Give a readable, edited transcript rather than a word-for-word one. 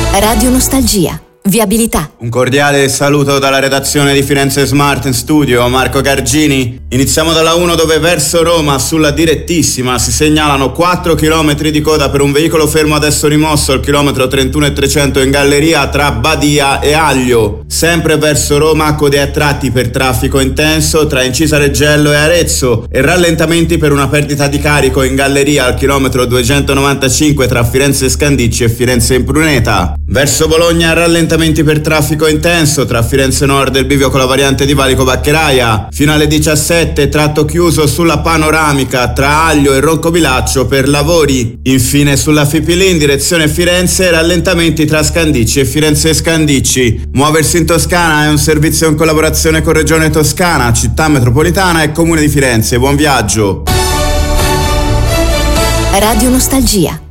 Radio Nostalgia. Viabilità. Un cordiale saluto dalla redazione di Firenze Smart in studio, Marco Gargini. Iniziamo dalla 1 dove verso Roma sulla direttissima si segnalano 4 km di coda per un veicolo fermo adesso rimosso al chilometro 31,300 in galleria tra Badia e Aglio. Sempre verso Roma code a tratti per traffico intenso tra Incisa Reggello e Arezzo e rallentamenti per una perdita di carico in galleria al chilometro 295 tra Firenze Scandicci e Firenze Impruneta. Verso Bologna rallentamenti per traffico intenso tra Firenze Nord e il bivio con la variante di Valico Baccheraia. Fino alle 17 tratto chiuso sulla panoramica tra Aglio e Roncobilaccio per lavori. Infine sulla Fipili in direzione Firenze rallentamenti tra Scandicci e Firenze Scandicci. Muoversi in Toscana è un servizio in collaborazione con Regione Toscana, Città Metropolitana e Comune di Firenze. Buon viaggio. Radio Nostalgia.